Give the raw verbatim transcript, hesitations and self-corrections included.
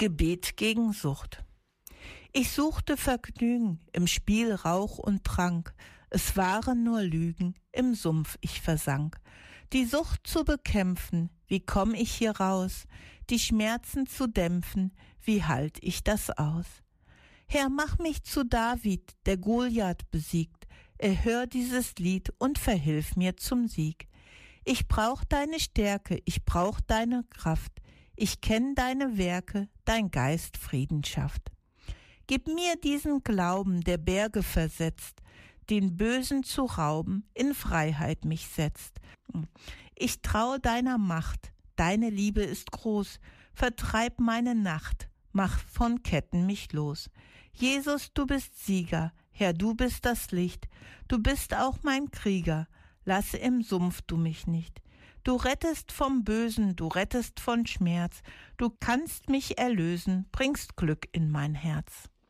Gebet gegen Sucht. Ich suchte Vergnügen im Spiel Rauch und Trank, es waren nur Lügen, im Sumpf ich versank. Die Sucht zu bekämpfen, wie komm ich hier raus? Die Schmerzen zu dämpfen, wie halt ich das aus? Herr, mach mich zu David, der Goliath besiegt, erhör dieses Lied und verhilf mir zum Sieg. Ich brauch deine Stärke, ich brauch deine Kraft, ich kenn deine Werke, dein Geist Frieden schafft. Gib mir diesen Glauben, der Berge versetzt, den Bösen zu rauben, in Freiheit mich setzt. Ich trau deiner Macht, deine Liebe ist groß, vertreib meine Nacht, mach von Ketten mich los. Jesus, du bist Sieger, Herr, du bist das Licht, du bist auch mein Krieger, lasse im Sumpf du mich nicht. Du rettest vom Bösen, du rettest von Schmerz, du kannst mich erlösen, bringst Glück in mein Herz.